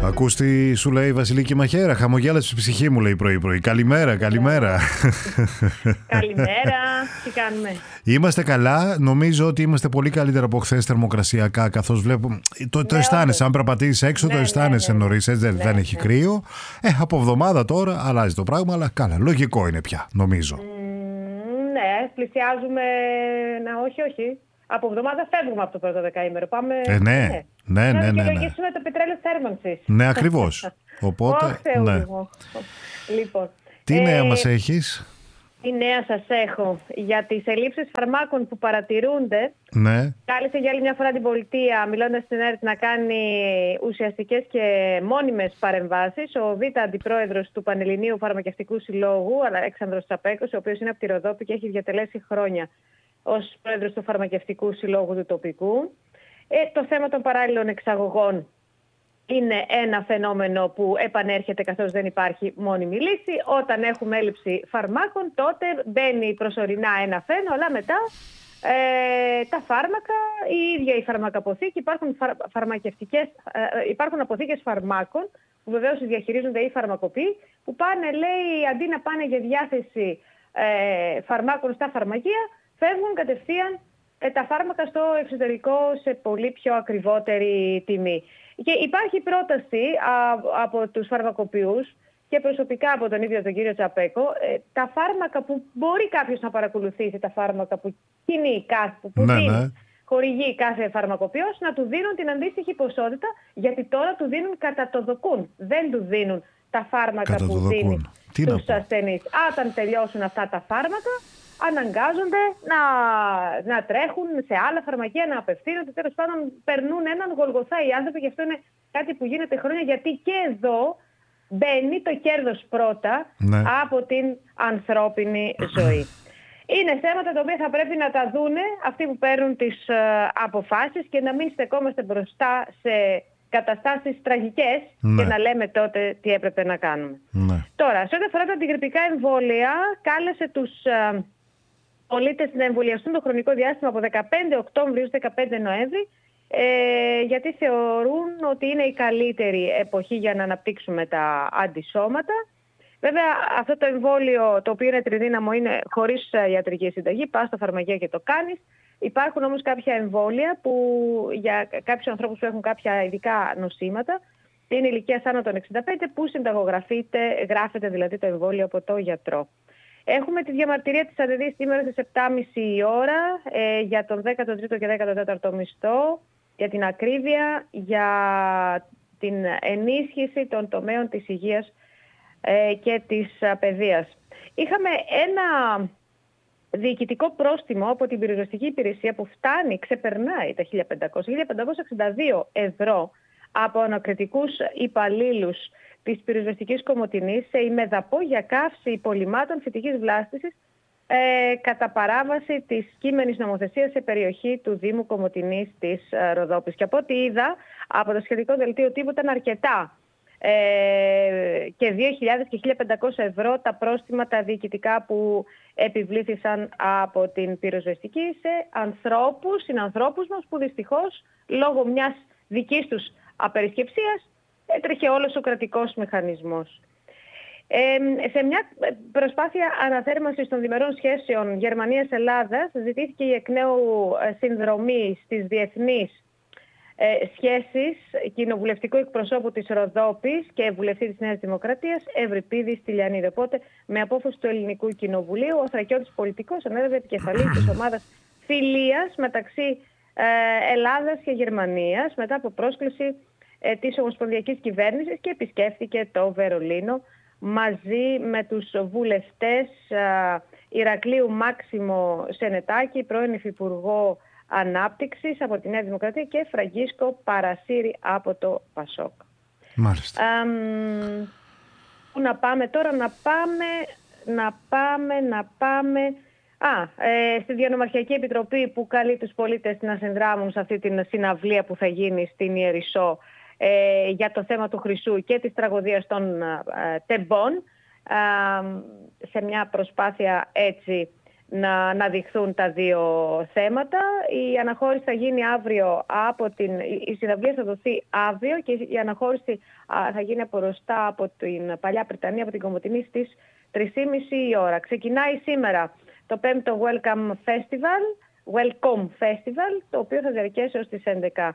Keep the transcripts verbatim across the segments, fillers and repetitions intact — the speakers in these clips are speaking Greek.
Ακούς τι σου λέει η Βασιλική Μαχαίρα? Χαμογέλασε η ψυχή μου, λέει πρωί-πρωί. Καλημέρα, καλημέρα. Καλημέρα, τι κάνουμε? Είμαστε καλά. Νομίζω ότι είμαστε πολύ καλύτερα από χθες θερμοκρασιακά, καθώς βλέπω. Το, το Ναι, αισθάνεσαι. όντως. Αν περπατήσεις έξω, Ναι, το ναι, αισθάνεσαι ναι, ναι. νωρίς. Έτσι, δεν, Ναι, δεν έχει ναι. κρύο. Ε, από εβδομάδα τώρα αλλάζει το πράγμα, αλλά καλά. Λογικό είναι πια, νομίζω. Μ, ναι, πλησιάζουμε. Να, όχι, όχι. Από εβδομάδα φεύγουμε από το πρώτο δεκαήμερο. Πάμε. Ε, ναι. Ναι, Να ναι, ναι, ναι. δικαιολογήσουμε το πετρέλαιο θέρμανσης. Ναι, ακριβώς. Οπότε, Ωχ, Θεού ναι. μου. Λοιπόν, Τι ε, νέα μας έχεις? τι νέα σας έχω για τις ελλείψεις φαρμάκων που παρατηρούνται. Ναι. Κάλεσε για άλλη μια φορά την πολιτεία, μιλώντας στην ΕΡΤ, να κάνει ουσιαστικές και μόνιμες παρεμβάσεις. Ο Β' Αντιπρόεδρος του Πανελληνίου Φαρμακευτικού Συλλόγου, Αλέξανδρος Τσαπέκος, ο οποίος είναι από τη Ροδόπη και έχει διατελέσει χρόνια ως πρόεδρος του Φαρμακευτικού Συλλόγου του τοπικού. Ε, το θέμα των παράλληλων εξαγωγών είναι ένα φαινόμενο που επανέρχεται, καθώς δεν υπάρχει μόνιμη λύση. Όταν έχουμε έλλειψη φαρμάκων, τότε μπαίνει προσωρινά ένα φαίνο, αλλά μετά ε, τα φάρμακα, η ίδια η φαρμακαποθήκη, υπάρχουν, φαρ, φαρμακευτικές, ε, υπάρχουν αποθήκες φαρμάκων που βεβαίως διαχειρίζονται οι φαρμακοποιοί, που πάνε, λέει, αντί να πάνε για διάθεση ε, φαρμάκων στα φαρμακεία, φεύγουν κατευθείαν ε, τα φάρμακα στο εξωτερικό σε πολύ πιο ακριβότερη τιμή. Και υπάρχει πρόταση α, από τους φαρμακοποιούς και προσωπικά από τον ίδιο τον κύριο Τσαπέκο, ε, τα φάρμακα που μπορεί κάποιος να παρακολουθήσει, τα φάρμακα που κινεί κάθε, που Ναι, δίνει, ναι. χορηγεί κάθε φαρμακοποιός, να του δίνουν την αντίστοιχη ποσότητα, γιατί τώρα του δίνουν κατά το δοκούν. Δεν του δίνουν τα φάρμακα Κατά το που δοκούν. δίνει Τι να στους πω. ασθενείς. Όταν τελειώσουν αυτά τα φάρμακα, αναγκάζονται να, να τρέχουν σε άλλα φαρμακεία, να απευθύνονται. Τέλος πάντων, περνούν έναν γολγοθά οι άνθρωποι, και αυτό είναι κάτι που γίνεται χρόνια, γιατί και εδώ μπαίνει το κέρδος πρώτα, Ναι. από την ανθρώπινη ζωή. Είναι θέματα τα οποία θα πρέπει να τα δούνε αυτοί που παίρνουν τις ε, αποφάσεις και να μην στεκόμαστε μπροστά σε καταστάσεις τραγικές, Ναι. και να λέμε τότε τι έπρεπε να κάνουμε. Ναι. Τώρα, σε ό,τι αφορά τα αντιγρυπικά εμβόλια, κάλεσε τους ε, πολίτες να εμβολιαστούν το χρονικό διάστημα από δεκαπέντε Οκτώβριου έως δεκαπέντε Νοέμβρη, ε, γιατί θεωρούν ότι είναι η καλύτερη εποχή για να αναπτύξουμε τα αντισώματα. Βέβαια, αυτό το εμβόλιο, το οποίο είναι τριδύναμο, είναι χωρίς ιατρική συνταγή. Πας στο φαρμακείο και το κάνεις. Υπάρχουν όμως κάποια εμβόλια που για κάποιους ανθρώπους που έχουν κάποια ειδικά νοσήματα, είναι ηλικίας άνω των εξήντα πέντε, που συνταγογραφείται, γράφεται δηλαδή το εμβόλιο από το γιατρό. Έχουμε τη διαμαρτυρία της ΑΔΕΔΗ σήμερα στις επτά και μισή η ώρα ε, για τον δέκατο τρίτο και δέκατο τέταρτο μισθό, για την ακρίβεια, για την ενίσχυση των τομέων της υγείας ε, και της α, παιδείας. Είχαμε ένα διοικητικό πρόστιμο από την πυροσβεστική υπηρεσία που φτάνει, ξεπερνάει τα χίλια πεντακόσια, χίλια πεντακόσια εξήντα δύο ευρώ από ανακριτικούς υπαλλήλους της πυροσβεστικής Κομοτηνής σε ημεδαπό για καύση υπολειμμάτων φυτικής βλάστησης ε, κατά παράβαση της κείμενης νομοθεσίας σε περιοχή του Δήμου Κομοτηνής της ε, Ροδόπης. Και από ό,τι είδα από το σχετικό δελτίο τύπου, ήταν αρκετά. Ε, και δύο χιλιάδες και χίλια πεντακόσια ευρώ τα πρόστιμα τα διοικητικά που επιβλήθησαν από την πυροσβεστική σε ανθρώπους, συνανθρώπους μας, που δυστυχώς λόγω μιας δικής τους απερισκεψίας έτρεχε όλος ο κρατικός μηχανισμός. Ε, σε μια προσπάθεια αναθέρμανσης των διμερών σχέσεων Γερμανίας-Ελλάδας, ζητήθηκε η εκ νέου συνδρομή στις διεθνείς ε, σχέσεις κοινοβουλευτικού εκπροσώπου της Ροδόπης και βουλευτή της Νέας Δημοκρατίας, Ευρυπίδη Στυλιανίδη. Οπότε, με απόφαση του Ελληνικού Κοινοβουλίου, ο Θρακιώτης πολιτικός ανέλαβε επικεφαλής της ομάδας φιλίας μεταξύ ε, Ελλάδας και Γερμανίας, μετά από πρόσκληση ε, της Ομοσπονδιακής Κυβέρνησης, και επισκέφθηκε το Βερολίνο μαζί με τους βουλευτές ε, Ηρακλείου Μάξιμο Σενετάκη, πρώην Υφυπουργό Ανάπτυξης από τη Νέα Δημοκρατία, και Φραγκίσκο Παρασύρη από το Πασόκ. Μάλιστα. Ε, πού να πάμε τώρα, να πάμε, να πάμε, να πάμε... Α, ε, στη Διανομαρχιακή Επιτροπή, που καλεί τους πολίτες να συνδράμουν σε αυτή την συναυλία που θα γίνει στην Ιερισσό ε, για το θέμα του χρυσού και της τραγωδίας των ε, τεμπών, ε, σε μια προσπάθεια έτσι να αναδειχθούν τα δύο θέματα. Η αναχώρηση θα γίνει αύριο από την... Η συναυλία θα δοθεί αύριο και η αναχώρηση θα γίνει από μπροστά από την Παλιά Πριτανία, από την Κομοτηνή στις τρεις και μισή η ώρα. Ξεκινάει σήμερα το πέμπτο Welcome Festival, Welcome Festival, το οποίο θα διαρκέσει ως τις έντεκα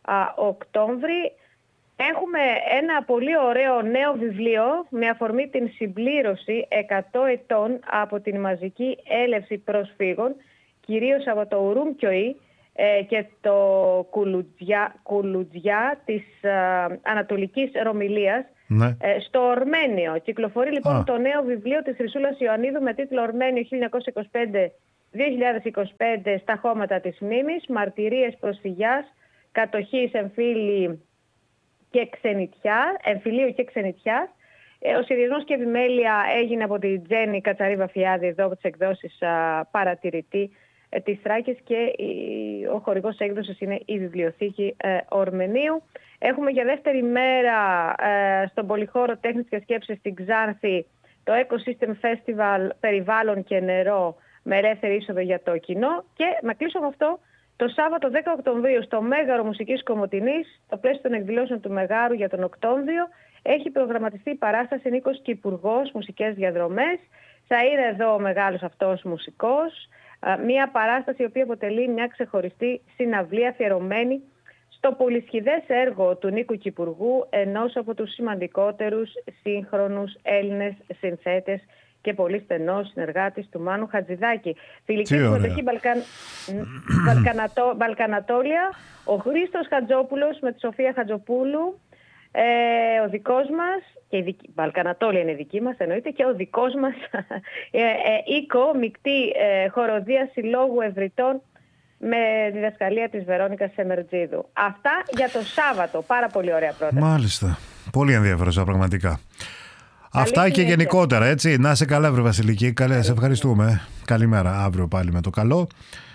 Οκτώβρη. Έχουμε ένα πολύ ωραίο νέο βιβλίο με αφορμή την συμπλήρωση εκατό ετών από την μαζική έλευση προσφύγων, κυρίως από το Ουρουμκιοή ε, και το Κουλουτζιά, Κουλουτζιά της ε, Ανατολικής Ρωμυλίας, ναι. ε, στο Ορμένιο. Κυκλοφορεί λοιπόν ah. το νέο βιβλίο της Χρυσούλας Ιωαννίδου με τίτλο Ορμένιο χίλια εννιακόσια είκοσι πέντε με δύο χιλιάδες είκοσι πέντε στα χώματα της μνήμης, μαρτυρίες προσφυγιάς, κατοχής εμφύλη και ξενιτιά, εμφυλίου και ξενιτιάς. Ο σχεδιασμός και επιμέλεια έγινε από την Τζέννη Κατσαρή-Βαφιάδη, εδώ από τις εκδόσεις α, Παρατηρητή ε, της Θράκης, και η, ο χορηγός έκδοσης είναι η Βιβλιοθήκη ε, Ορμενίου. Έχουμε για δεύτερη μέρα ε, στον Πολυχώρο Τέχνης και Σκέψης στην Ξάνθη το Ecosystem Festival Περιβάλλον και Νερό με ελεύθερη είσοδο για το κοινό, και να κλείσω με αυτό. Το Σάββατο δέκα Οκτωβρίου στο Μέγαρο Μουσικής Κομοτηνής, στο πλαίσιο των εκδηλώσεων του Μεγάρου για τον Οκτώβριο, έχει προγραμματιστεί η παράσταση Νίκος Κυπουργός, μουσικές διαδρομές. Θα είναι εδώ ο μεγάλος αυτός μουσικός. Μια παράσταση η οποία αποτελεί μια ξεχωριστή συναυλία αφιερωμένη στο πολυσχηδές έργο του Νίκου Κυπουργού, ενός από τους σημαντικότερους σύγχρονους Έλληνες συνθέτες και πολύ στενός συνεργάτης του Μάνου Χατζηδάκη. Φιλική συμμετοχή Μπαλκαν... Μπαλκανατό... Μπαλκανατόλια, ο Χρήστος Χατζόπουλος με τη Σοφία Χατζοπούλου, ε, ο δικός μας, και η δική... Μπαλκανατόλια είναι δική μας εννοείται, και ο δικός μας ε, ε, οίκο, μεικτή ε, χοροδία Συλλόγου Ευρυτών με διδασκαλία της Βερόνικας Σεμερτζίδου. Αυτά για το Σάββατο. Πάρα πολύ ωραία πρόταση. Μάλιστα. Πολύ ενδιαφέροντα πραγματικά. Αυτά και γενικότερα, έτσι. Να είσαι καλά, βρε Βασιλική. Καλέ, σε ευχαριστούμε. Καλημέρα. Αύριο πάλι με το καλό.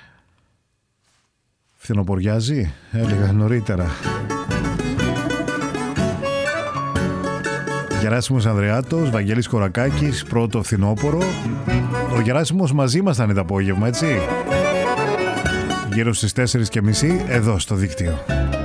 Φθινοποριάζει, έλεγα νωρίτερα. Γεράσιμος Ανδρεάτος, Βαγγέλης Κορακάκης, πρώτο φθινόπορο. Ο Γεράσιμος μαζί μας ήταν το απόγευμα, έτσι. Γύρω στις τέσσερις και μισή, εδώ στο δίκτυο.